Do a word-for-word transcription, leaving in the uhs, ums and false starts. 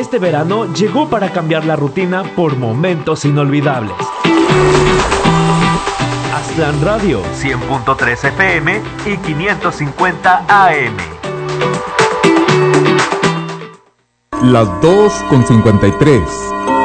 Este verano llegó para cambiar la rutina por momentos inolvidables. Aztlán Radio, cien punto tres F M y quinientos cincuenta A M. Las dos con cincuenta y tres.